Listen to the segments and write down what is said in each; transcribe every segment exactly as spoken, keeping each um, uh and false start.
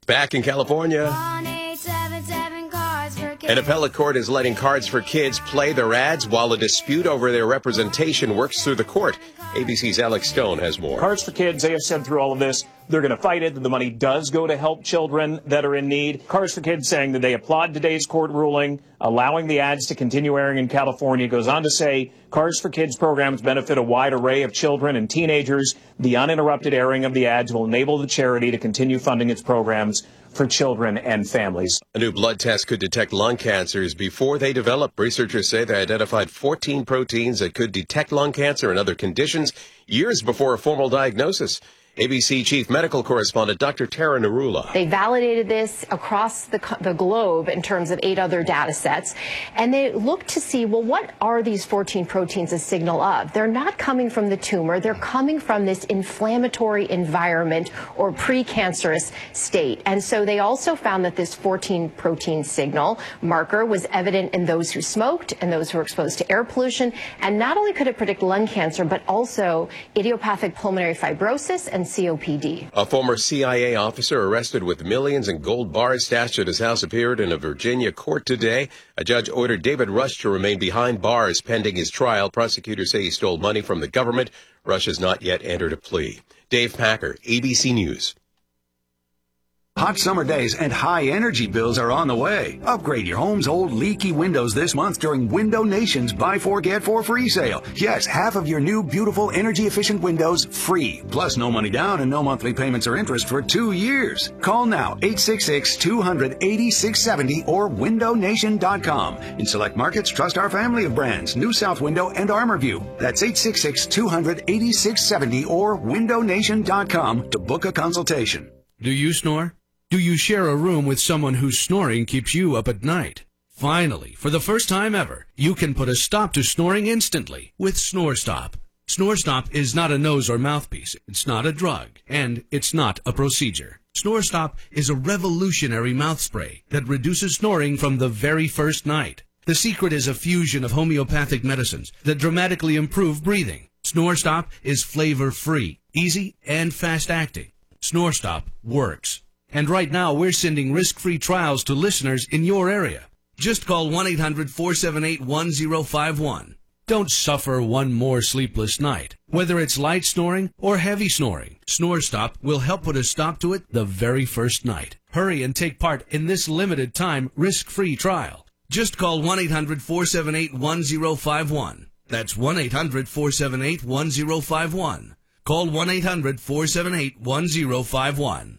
Back in California, an appellate court is letting Cards for Kids play their ads while a dispute over their representation works through the court. A B C's Alex Stone has more. Cards for Kids, they have said through all of this, they're going to fight it. The money does go to help children that are in need. Cards for Kids saying that they applaud today's court ruling, allowing the ads to continue airing in California. Goes on to say Cards for Kids programs benefit a wide array of children and teenagers. The uninterrupted airing of the ads will enable the charity to continue funding its programs for children and families. A new blood test could detect lung cancers before they develop. Researchers say they identified fourteen proteins that could detect lung cancer and other conditions years before a formal diagnosis. A B C Chief Medical Correspondent Doctor Tara Narula. They validated this across the, the globe in terms of eight other data sets, and they looked to see, well, what are these fourteen proteins a signal of? They're not coming from the tumor. They're coming from this inflammatory environment or precancerous state. And so they also found that this fourteen protein signal marker was evident in those who smoked and those who were exposed to air pollution. And not only could it predict lung cancer, but also idiopathic pulmonary fibrosis and C O P D. A former C I A officer arrested with millions in gold bars stashed at his house appeared in a Virginia court today. A judge ordered David Rush to remain behind bars pending his trial. Prosecutors say he stole money from the government. Rush has not yet entered a plea. Dave Packer, A B C News. Hot summer days and high energy bills are on the way. Upgrade your home's old leaky windows this month during Window Nation's Buy Four Get Four free sale. Yes, half of your new beautiful energy efficient windows free. Plus no money down and no monthly payments or interest for two years. Call now eight six six, two hundred, eighty-six seventy or window nation dot com. In select markets, trust our family of brands, New South Window and ArmorView. That's eight six six, two hundred, eighty-six seventy or window nation dot com to book a consultation. Do you snore? Do you share a room with someone whose snoring keeps you up at night? Finally, for the first time ever, you can put a stop to snoring instantly with SnoreStop. SnoreStop is not a nose or mouthpiece, it's not a drug, and it's not a procedure. SnoreStop is a revolutionary mouth spray that reduces snoring from the very first night. The secret is a fusion of homeopathic medicines that dramatically improve breathing. SnoreStop is flavor-free, easy, and fast-acting. SnoreStop works. And right now, we're sending risk-free trials to listeners in your area. Just call one eight hundred, four seven eight, one zero five one. Don't suffer one more sleepless night. Whether it's light snoring or heavy snoring, SnoreStop will help put a stop to it the very first night. Hurry and take part in this limited time risk-free trial. Just call one eight hundred, four seven eight, one zero five one. That's one eight hundred, four seven eight, one zero five one. Call one eight hundred, four seven eight, one zero five one.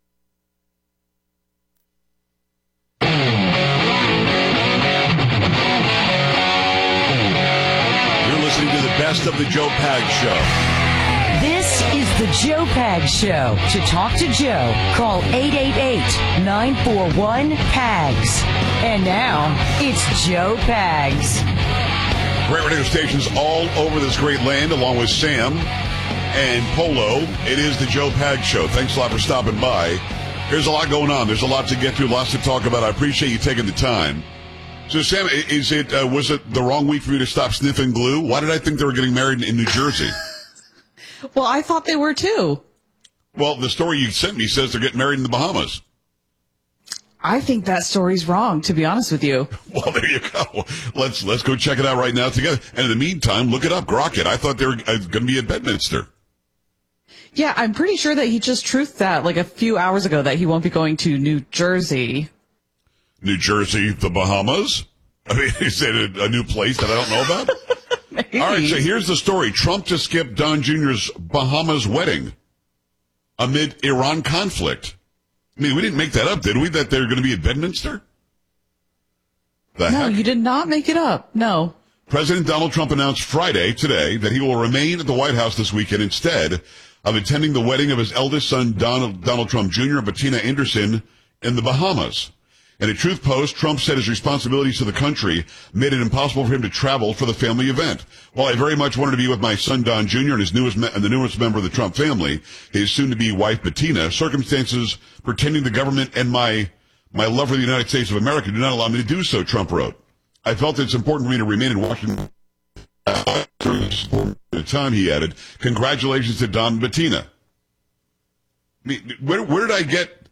Listening to the best of the Joe Pags Show. This is the Joe Pags Show. To talk to Joe, call eight eight eight, nine four one, P A G S. And now, it's Joe Pags. Great radio stations all over this great land, along with Sam and Polo. It is the Joe Pags Show. Thanks a lot for stopping by. There's a lot going on. There's a lot to get to, lots to talk about. I appreciate you taking the time. So, Sam, is it uh, was it the wrong week for you to stop sniffing glue? Why did I think they were getting married in New Jersey? Well, I thought they were, too. Well, the story you sent me says they're getting married in the Bahamas. I think that story's wrong, to be honest with you. Well, there you go. Let's let's go check it out right now together. And in the meantime, look it up, Grok it. I thought they were uh, going to be at Bedminster. Yeah, I'm pretty sure that he just truthed that like a few hours ago that he won't be going to New Jersey. New Jersey, the Bahamas? I mean, is it a, a new place that I don't know about? All right, so here's the story. Trump to skip Don Junior's Bahamas wedding amid Iran conflict. I mean, we didn't make that up, did we, that they're going to be at Bedminster? The no, heck? You did not make it up. No. President Donald Trump announced Friday, today, that he will remain at the White House this weekend instead of attending the wedding of his eldest son, Donald, Donald Trump Junior and Bettina Anderson in the Bahamas. In a truth post, Trump said his responsibilities to the country made it impossible for him to travel for the family event. While I very much wanted to be with my son Don Junior and his newest me- and the newest member of the Trump family, his soon-to-be wife Bettina, circumstances pertaining to the government and my my love for the United States of America do not allow me to do so, Trump wrote. I felt it's important for me to remain in Washington during this important time, he added. Congratulations to Don and Bettina. I mean, where, where did I get